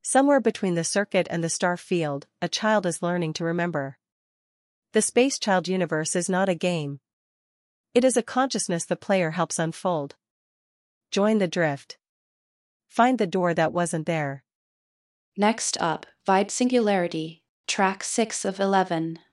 Somewhere between the circuit and the star field, a child is learning to remember. The Space Child universe is not a game. It is a consciousness the player helps unfold. Join the drift. Find the door that wasn't there. Next up, Vide Singularity, track 6 of 11.